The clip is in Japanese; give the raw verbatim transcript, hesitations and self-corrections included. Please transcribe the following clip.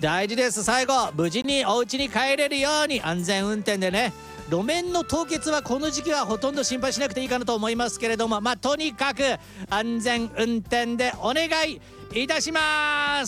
大事です。最後無事にお家に帰れるように安全運転でね。路面の凍結はこの時期はほとんど心配しなくていいかなと思いますけれども、まあとにかく安全運転でお願いいたします。